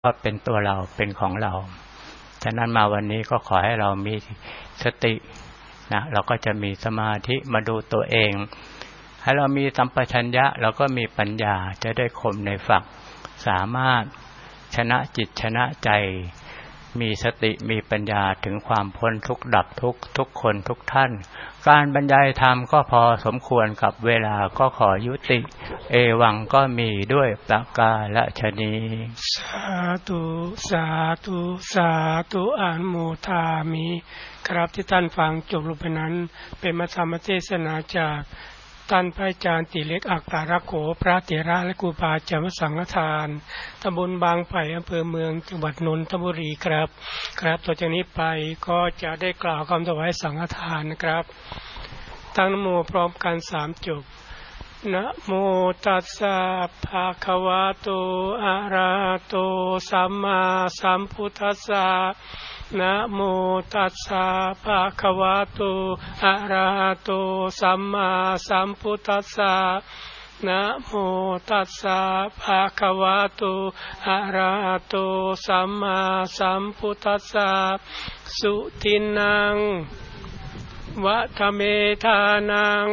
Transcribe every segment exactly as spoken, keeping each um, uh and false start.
ก็เป็นตัวเราเป็นของเราฉะนั้นมาวันนี้ก็ขอให้เรามีสตินะเราก็จะมีสมาธิมาดูตัวเองให้เรามีสัมปชัญญะเราก็มีปัญญาจะได้คมในฝักสามารถชนะจิตชนะใจมีสติมีปัญญาถึงความพ้นทุกข์ดับทุกข์ทุกคนทุกท่านการบรรยายธรรมก็พอสมควรกับเวลาก็ขอยุติเอวังก็มีด้วยประกาศนี้สาธุสาธุสาธุอนุโมทามิครับที่ท่านฟังจบลงไปนั้นเป็นธรรมเทศนาจากท่านพระอาจารย์ติเล็กอักตารโขพระเถระและครูบาอาจารย์สังฆทานตำบลบางไผ่อำเภอเมืองจังหวัดนนทบุรีครับครับต่อจากนี้ไปก็จะได้กล่าวคำถวายสังฆทานนะครับตั้งนะโมพร้อมกันสามจบนะโมตัสสะภะคะวะโตอะระหะโตสัมมาสัมพุทธัสสะนะโมตัสสะภะคะวะโตอะระหะโตสัมมาสัมพุทธัสสะนะโมตัสสะภะคะวะโตอะระหะโตสัมมาสัมพุทธัสสะสุทินังวัฏเมธานัง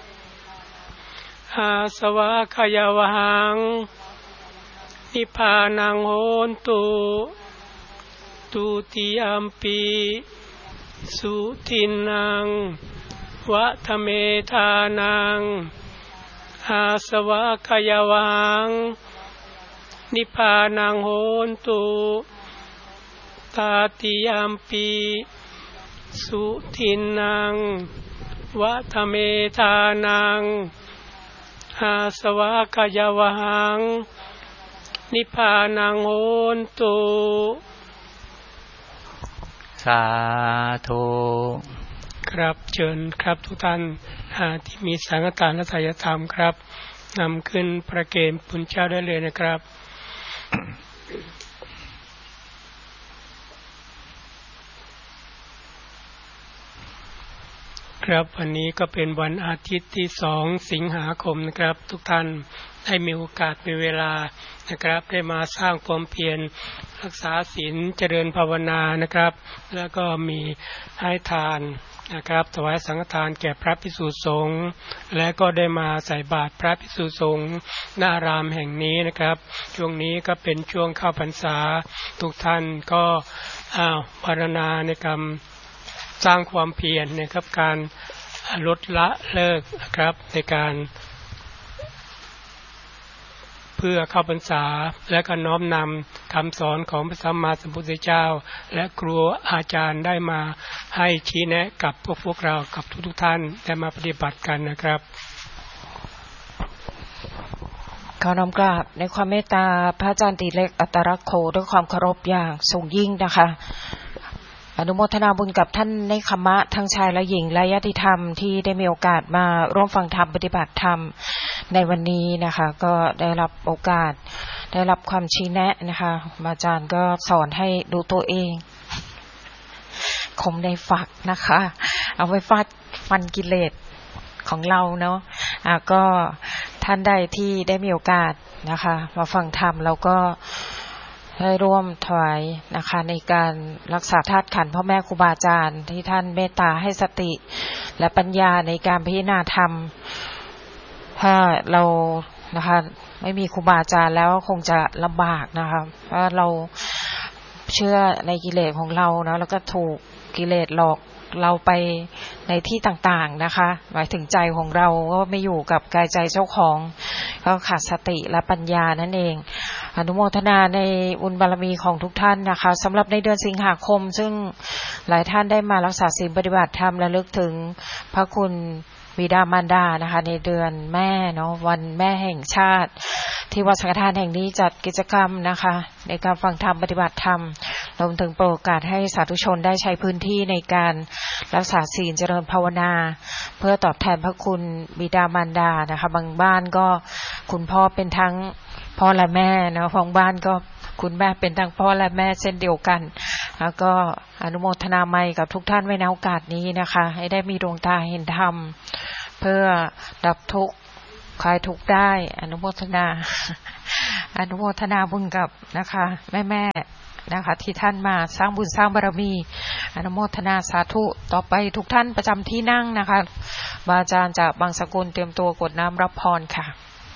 อาสวะขยาวังนิพพานังโหนตุตุติยัมปิสุทินังวัฏเมธานังอาสวะขยาวังนิพพานังโหนตุตาติยัมปิสุทินังวัฏเมธานังอาสวะขยาวังนิพพานังโหนตุสาธุครับเชิญครับทุกท่านที่มีสังฆทานและไตรธรรมครับนำขึ้นประเคนปุญเจ้าได้เลยนะครับ ครับวันนี้ก็เป็นวันอาทิตย์ที่สองสิงหาคมนะครับทุกท่านได้มีโอกาสมีเวลานะครับได้มาสร้างความเพียรรักษาศีลเจริญภาวนานะครับแล้วก็มีให้ทานนะครับถวายสังฆทานแก่พระภิกษุสงฆ์และก็ได้มาใส่บาตรพระภิกษุสงฆ์ณอารามแห่งนี้นะครับช่วงนี้ก็เป็นช่วงเข้าพรรษาทุกท่านก็อ้าวภาวนาในกรรมสร้างความเพียรนะครับการลดละเลิกนะครับในการเพื่อเข้าพรรษาและก็น้อมนำคำสอนของพระสัมมาสัมพุทธเจ้าและครูอาจารย์ได้มาให้ชี้แนะกับพวกพวกเรากับทุกๆท่านได้มาปฏิบัติกันนะครับขอน้อมกราบในความเมตตาพระอาจารย์ติเล็กอัตตรโคด้วยความเคารพอย่างสูงยิ่งนะคะอนุโมทนาบุญกับท่านในคัมมะทั้งชายและหญิงและญาติธรรมที่ได้มีโอกาสมาร่วมฟังธรรมปฏิบัติธรรมในวันนี้นะคะก็ได้รับโอกาสได้รับความชี้แนะนะคะอาจารย์ก็สอนให้ดูตัวเองคมในฝักนะคะเอาไว้ฟาดฟันกิเลสของเราเนาะอ่ะก็ท่านใดที่ได้มีโอกาสนะคะมาฟังธรรมแล้วก็ให้ร่วมถวายนะคะในการรักษาธาตุขันธ์พ่อแม่ครูบาอาจารย์ที่ท่านเมตตาให้สติและปัญญาในการพิจารณาธรรมถ้าเรานะคะไม่มีครูบาอาจารย์แล้วคงจะลำบากนะคะเพราะเราเชื่อในกิเลสของเราเนาะแล้วก็ถูกกิเลสหลอกเราไปในที่ต่างๆนะคะหมายถึงใจของเราก็ไม่อยู่กับกายใจเจ้าของก็ขาดสติและปัญญานั่นเองอนุโมทนาในบุญบารมีของทุกท่านนะคะสำหรับในเดือนสิงหาคมซึ่งหลายท่านได้มารักษาศีลปฏิบัติธรรมระลึกถึงพระคุณบิดามารดานะคะในเดือนแม่เนาะวันแม่แห่งชาติที่วัดสังฆทานแห่งนี้จัดกิจกรรมนะคะในการฟังธรรมปฏิบัติธรรมรวมถึงโปรดโอกาสให้สาธุชนได้ใช้พื้นที่ในการรักษาศีลเจริญภาวนาเพื่อตอบแทนพระคุณบิดามารดานะคะบางบ้านก็คุณพ่อเป็นทั้งพ่อและแม่เนาะบางบ้านก็คุณแม่เป็นทั้งพ่อและแม่เช่นเดียวกันแล้วก็อนุโมทนาใหม่กับทุกท่านไว้ในโอกาสนี้นะคะให้ได้มีดวงตาเห็นธรรมเพื่อดับทุกข์คลายทุกข์ได้อนุโมทนาอนุโมทนาบุญกับนะคะแม่ๆนะคะที่ท่านมาสร้างบุญสร้างบารมีอนุโมทนาสาธุต่อไปทุกท่านประจำที่นั่งนะคะบาอาจารย์จากบางสกุลเตรียมตัวกรวดน้ำรับพรค่ะ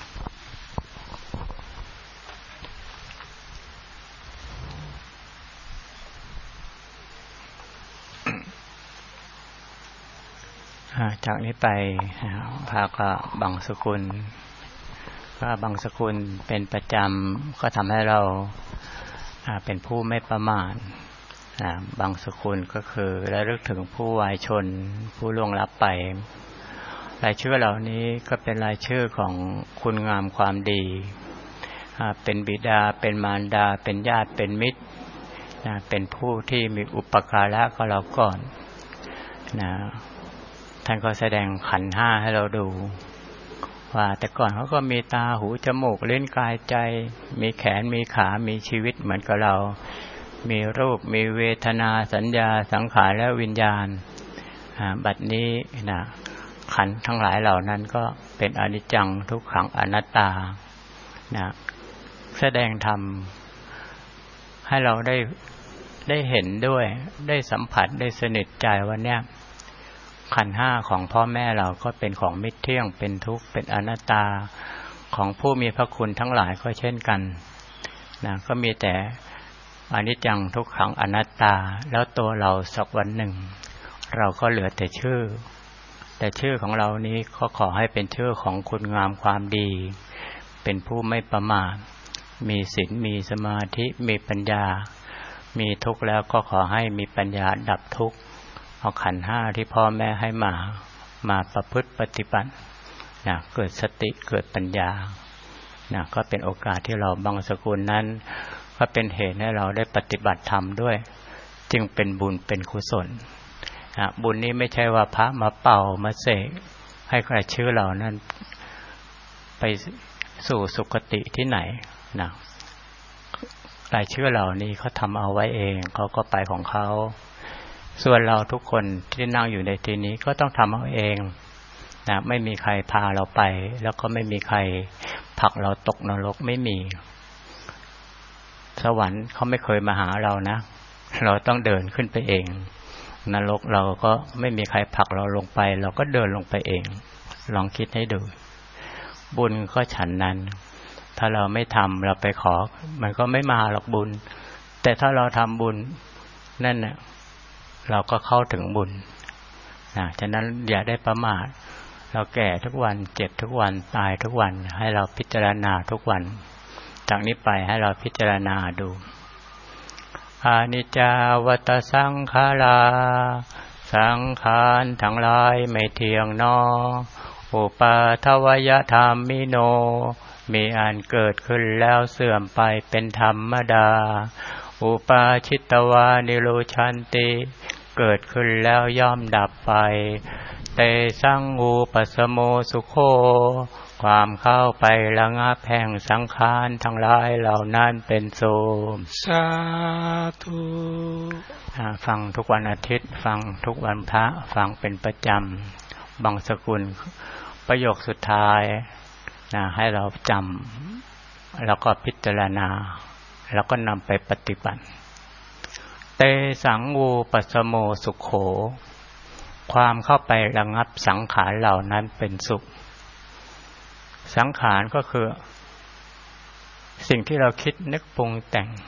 จากนี้ไปพระก็บางสกุลก็บางสกุลเป็นประจำก็ทำให้เราเป็นผู้ไม่ประมาทบางสกุลก็คือระลึกถึงผู้วายชนผู้ล่วงลับไปรายชื่อเหล่านี้ก็เป็นรายชื่อของคุณงามความดีเป็นบิดาเป็นมารดาเป็นญาติเป็นมิตรเป็นผู้ที่มีอุปการะกับเราก่อนนะท่านก็แสดงขันธ์ห้าให้เราดูว่าแต่ก่อนเขาก็มีตาหูจมูกลิ้นกายใจมีแขนมีขามีชีวิตเหมือนกับเรามีรูปมีเวทนาสัญญาสังขารและวิญญาณบัดนี้นะขันธ์ทั้งหลายเหล่านั้นก็เป็นอนิจจังทุกขังอนัตตานะแสดงธรรมให้เราได้ได้เห็นด้วยได้สัมผัสได้สนิทใจว่าเนี่ยขันธ์ห้าของพ่อแม่เราก็เป็นของไม่เที่ยงเป็นทุกข์เป็นอนัตตาของผู้มีพระคุณทั้งหลายก็เช่นกันนะก็มีแต่อนิจจังทุกขังอนัตตาแล้วตัวเราสักวันหนึ่งเราก็เหลือแต่ชื่อแต่ชื่อของเรานี้ก็ขอให้เป็นชื่อของคุณงามความดีเป็นผู้ไม่ประมาทมีศีลมีสมาธิมีปัญญามีทุกข์แล้วก็ขอให้มีปัญญาดับทุกข์เอาขันธ์ห้าที่พ่อแม่ให้มามาประพฤติปฏิบัตินะเกิดสติเกิดปัญญานะก็เป็นโอกาสที่เราบางสกุลนั้นก็เป็นเหตุให้เราได้ปฏิบัติธรรมด้วยจึงเป็นบุญเป็นกุศลนะบุญนี้ไม่ใช่ว่าพระมาเป่ามาเสกให้ใครชื่อเรานั้นไปสู่สุคติที่ไหนนะรายชื่อเหล่านี้เขาทำเอาไว้เองเขาก็ไปของเขาส่วนเราทุกคนที่นั่งอยู่ในที่นี้ก็ต้องทำเอาเองนะไม่มีใครพาเราไปแล้วก็ไม่มีใครผลักเราตกนรกไม่มีสวรรค์เขาไม่เคยมาหาเรานะเราต้องเดินขึ้นไปเองนรกเราก็ไม่มีใครผลักเราลงไปเราก็เดินลงไปเองลองคิดให้ดูบุญก็ฉันนั้นถ้าเราไม่ทำเราไปขอมันก็ไม่มาหรอกบุญแต่ถ้าเราทำบุญนั่นน่ะเราก็เข้าถึงบุญนะฉะนั้นอย่าได้ประมาทเราแก่ทุกวันเจ็บทุกวันตายทุกวันให้เราพิจารณาทุกวันจากนี้ไปให้เราพิจารณาดูอนิจจาวัฏสังขาราสังขารทั้งหลายไม่เที่ยงนออุปาทวยธรรมิโนมีอันเกิดขึ้นแล้วเสื่อมไปเป็นธรรมดาอุปาชิตวานิโรชันติเกิดขึ้นแล้วย่อมดับไปเตสังอุปสโมสุโขความเข้าไประงับแห่งสังขารทั้งหลายเหล่านั้นเป็นสุขสาธุฟังทุกวันอาทิตย์ฟังทุกวันพระฟังเป็นประจำบางสกุลประโยคสุดท้ายนะให้เราจำแล้วก็พิจารณาแล้วก็นำไปปฏิบัติเตสังวูปัสโมสุขโขความเข้าไประงับสังขารเหล่านั้นเป็นสุขสังขารก็คือสิ่งที่เราคิดนึกปรุงแต่ง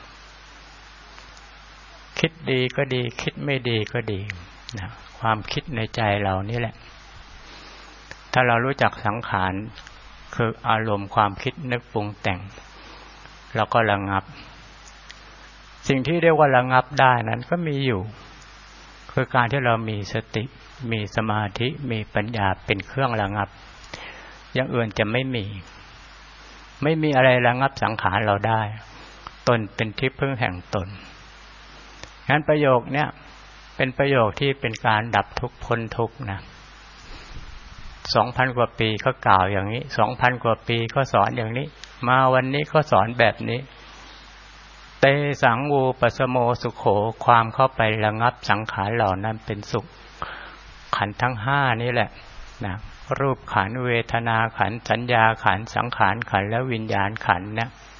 คิดดีก็ดีคิดไม่ดีก็ดีนะความคิดในใจเรานี่แหละถ้าเรารู้จักสังขารคืออารมณ์ความคิดนึกปรุงแต่งเราก็ระงับสิ่งที่เรียกว่าระงับได้นั้นก็มีอยู่คือการที่เรามีสติมีสมาธิมีปัญญาเป็นเครื่องระงับอย่างอื่นจะไม่มีไม่มีอะไรระงับสังขารเราได้ตนเป็นที่พึ่งแห่งตนงั้นประโยคเนี้ยเป็นประโยคที่เป็นการดับทุกข์พ้นทุกข์นะสองพันกว่าปีก็กล่าวอย่างนี้สองพันกว่าปีก็สอนอย่างนี้มาวันนี้ก็สอนแบบนี้เตสังวูปัสโมสุโขความเข้าไประงับสังขารเหล่านั้นเป็นสุขขันธ์ทั้งห้านี่แหละนะรูปขันธ์เวทนาขันธ์สัญญาขันธ์สังขารขันธ์และวิญญาณขันธ์เนี่ย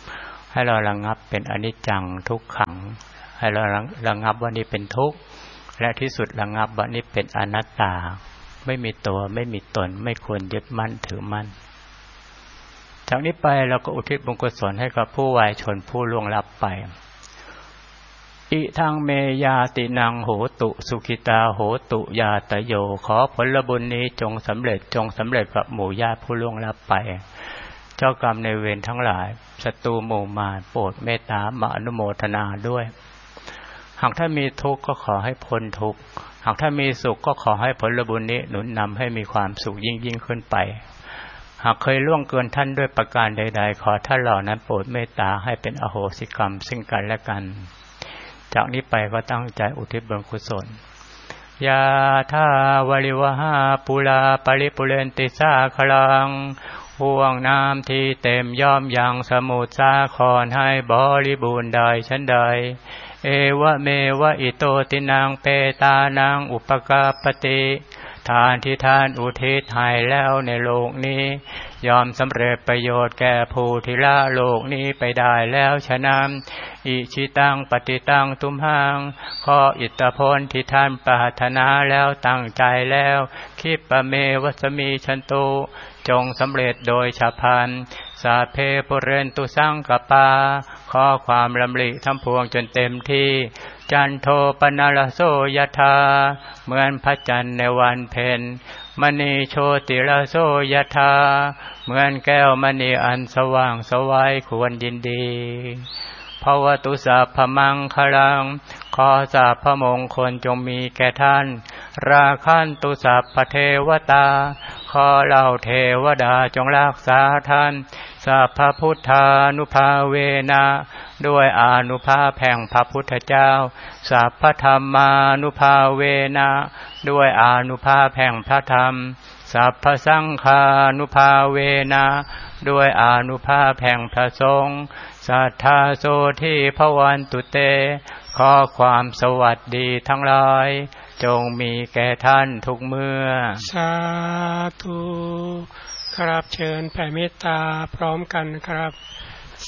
ให้เราระงับเป็นอนิจจังทุกขังให้เราระงับว่านี่เป็นทุกข์และที่สุดระงับว่านี่เป็นอนัตตาไม่มีตัวไม่มีตนไม่ควรยึดมั่นถือมั่นจากนี้ไปเราก็อุทิศบุญกุศลให้กับผู้วายชนผู้ล่วงลับไปอิทังเมยาตินังโหตุสุขิตาโหตุยาตโยขอผลบุญนี้จงสำเร็จจงสำเร็จกับหมู่ญาติผู้ล่วงลับไปเจ้ากรรมในเวรทั้งหลายศัตรูหมู่มารโปรดเมตตามาอนุโมทนาด้วยหากถ้ามีทุกข์ก็ขอให้พ้นทุกข์หากถ้ามีสุขก็ขอให้ผลบุญนี้หนุนนำให้มีความสุขยิ่งยิ่งขึ้นไปหากเคยล่วงเกินท่านด้วยประการใดๆขอท่านเหล่านั้นโปรดเมตตาให้เป็นอโหสิกรรมซึ่งกันและกันจากนี้ไปก็ตั้งใจอุทิศบุญกุศลยาทาวริวหาปุราปริปุเรนติสาคลังห่วงน้ำที่เต็มย่อมยังสมุทรสาครให้บริบูรณ์ได้ชั้นใดเอวะเมวะอิโตตินังเปตานังอุปกาปติทานที่ท่านอุทิศให้แล้วในโลกนี้ยอมสำเร็จประโยชน์แก่ผู้ที่ละโลกนี้ไปได้แล้วฉะนั้นอิชิตังปฏิตังตุมหังขออิทธผลที่ท่านปรารถนาแล้วตั้งใจแล้วคิปะเมวัสมีชันตุจงสำเร็จโดยฉับพลันสาเพปุเรนตุสังกปาขอความลำลิทั้งพวงจนเต็มที่จันโทปนารโสยถาเหมือนพระจันทร์ในวันเพ็ญมณีโชติรโสยถาเหมือนแก้วมณีอันสว่างสวัยควรยินดีภวตุสัพพมังคลังขอสัพพมงคลจงมีแก่ท่านราคันตุสัพพเทวตาขอเหล่าเทวดาจงรักษาท่านสัพพพุทธานุภาเวนะด้วยอานุภาพแห่งพระพุทธเจ้าสัพพธรรมานุภาเวนะด้วยอานุภาพแห่งพระธรรมสัพพสังฆานุภาเวนะด้วยอานุภาพแห่งพระสงฆ์สัทธาโสทิภวันตุเตขอความสวัสดีทั้งหลายจงมีแก่ท่านทุกเมื่อสาธุครับเชิญแผ่เมตตาพร้อมกันครับ